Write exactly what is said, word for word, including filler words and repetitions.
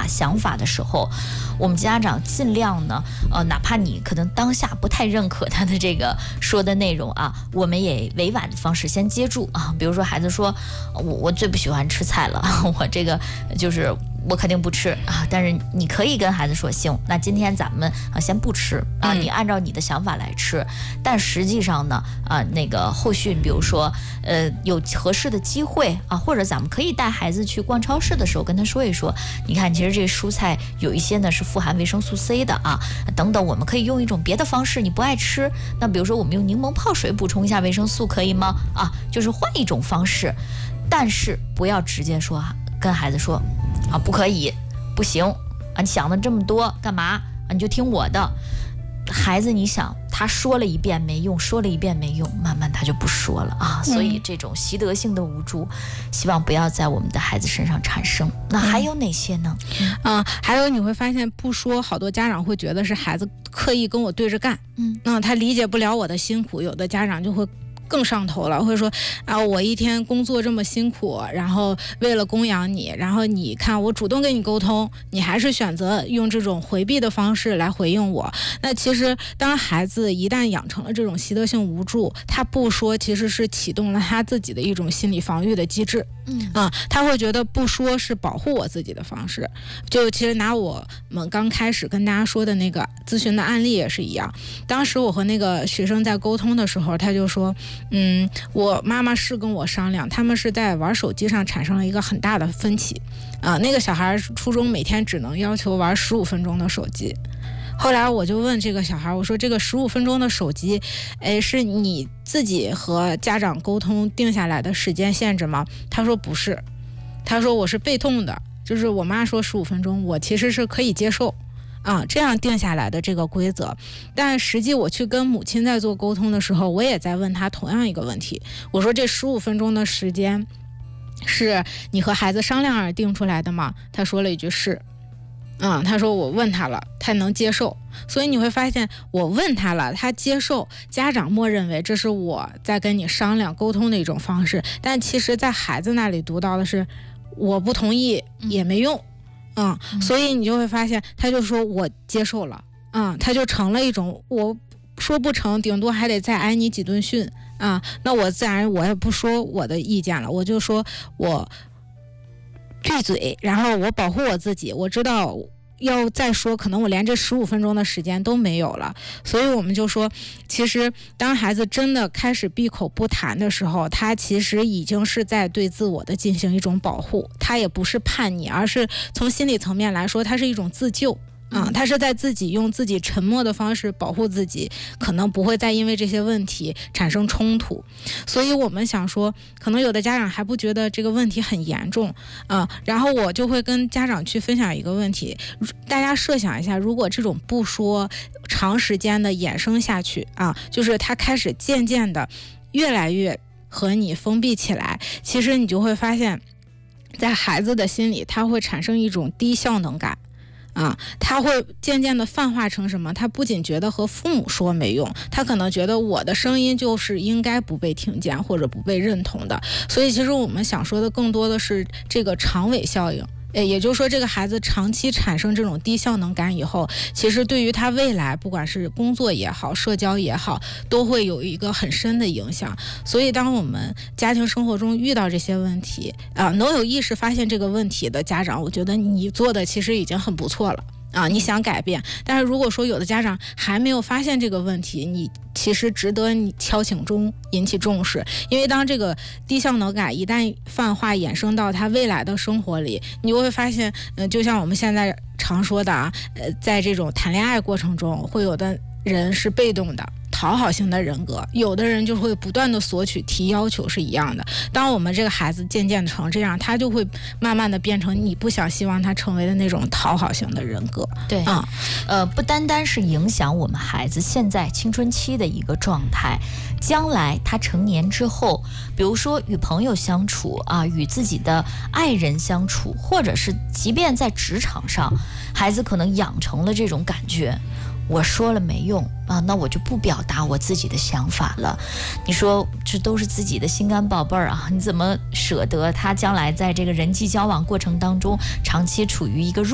想法的时候，我们家长尽量呢，呃，哪怕你可能当下不太认可他的这个说的内容啊，我们也委婉的方式先接住啊。比如说孩子说，我我最不喜欢吃菜了，我这个就是我肯定不吃啊。但是你可以跟孩子说，行，那今天咱们啊先不吃啊，你按照你的想法来吃。但实际上呢，啊，那个后续比如说呃有合适的机会啊，或者咱们可以带孩子去逛超市的时候跟他说一说，你看其实这蔬菜有一些呢是富含维生素 C 的啊，等等，我们可以用一种别的方式，你不爱吃，那比如说我们用柠檬泡水补充一下维生素可以吗？啊，就是换一种方式，但是不要直接说跟孩子说啊不可以不行啊，你想的这么多干嘛啊，你就听我的。孩子你想他说了一遍没用，说了一遍没用，慢慢他就不说了啊。所以这种习得性的无助希望不要在我们的孩子身上产生。那还有哪些呢？ 嗯、呃，还有你会发现不说，好多家长会觉得是孩子刻意跟我对着干，嗯，那他理解不了我的辛苦，有的家长就会更上头了，会说啊，我一天工作这么辛苦，然后为了供养你，然后你看我主动跟你沟通，你还是选择用这种回避的方式来回应我。那其实当孩子一旦养成了这种习得性无助，他不说其实是启动了他自己的一种心理防御的机制。嗯啊，他会觉得不说是保护我自己的方式。就其实拿我们刚开始跟大家说的那个咨询的案例也是一样，当时我和那个学生在沟通的时候，他就说嗯，我妈妈是跟我商量，他们是在玩手机上产生了一个很大的分歧啊、呃。那个小孩初中每天只能要求玩十五分钟的手机。后来我就问这个小孩，我说这个十五分钟的手机，哎，是你自己和家长沟通定下来的时间限制吗？他说不是，他说我是被动的，就是我妈说十五分钟，我其实是可以接受。啊，这样定下来的这个规则，但实际我去跟母亲在做沟通的时候，我也在问他同样一个问题，我说这十五分钟的时间是你和孩子商量而定出来的吗？他说了一句是。嗯，他说我问他了，他能接受。所以你会发现我问他了，他接受，家长默认为这是我在跟你商量沟通的一种方式，但其实在孩子那里读到的是我不同意也没用。嗯，所以你就会发现他就说我接受了，嗯，他就成了一种我说不成顶多还得再挨你几顿训啊，那我自然我也不说我的意见了，我就说我闭嘴，然后我保护我自己，我知道要再说可能我连这十五分钟的时间都没有了。所以我们就说其实当孩子真的开始闭口不谈的时候，他其实已经是在对自我的进行一种保护，他也不是叛逆，而是从心理层面来说，它是一种自救啊、嗯，他是在自己用自己沉默的方式保护自己，可能不会再因为这些问题产生冲突。所以我们想说，可能有的家长还不觉得这个问题很严重啊、嗯，然后我就会跟家长去分享一个问题，大家设想一下，如果这种不说长时间的衍生下去啊，就是他开始渐渐的越来越和你封闭起来，其实你就会发现在孩子的心里他会产生一种低效能感啊，他会渐渐的泛化成什么？他不仅觉得和父母说没用，他可能觉得我的声音就是应该不被听见或者不被认同的。所以其实我们想说的更多的是这个长尾效应。也就是说，这个孩子长期产生这种低效能感以后，其实对于他未来不管是工作也好社交也好，都会有一个很深的影响。所以当我们家庭生活中遇到这些问题啊，能有意识发现这个问题的家长，我觉得你做的其实已经很不错了啊，你想改变。但是如果说有的家长还没有发现这个问题，你其实值得你敲醒钟，引起重视。因为当这个低效能感一旦泛化衍生到他未来的生活里，你会发现呃，就像我们现在常说的啊，呃，在这种谈恋爱过程中，会有的人是被动的讨好型的人格，有的人就会不断的索取提要求，是一样的。当我们这个孩子渐渐成这样，他就会慢慢的变成你不想希望他成为的那种讨好型的人格。 对啊、嗯，呃，不单单是影响我们孩子现在青春期的一个状态，将来他成年之后，比如说与朋友相处啊，与自己的爱人相处，或者是即便在职场上，孩子可能养成了这种感觉，我说了没用啊，那我就不表达我自己的想法了。你说这都是自己的心肝宝贝儿啊，你怎么舍得他将来在这个人际交往过程当中长期处于一个弱